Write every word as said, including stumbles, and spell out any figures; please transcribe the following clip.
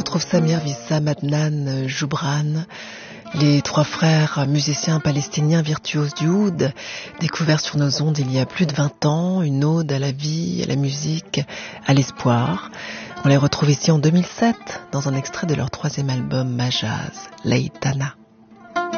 retrouve Samir Wissam, Adnan Joubran, les trois frères musiciens palestiniens virtuoses du oud, découverts sur nos ondes il y a plus de vingt ans, une ode à la vie, à la musique, à l'espoir. On les retrouve ici en deux mille sept, dans un extrait de leur troisième album Majaz, Leïtana.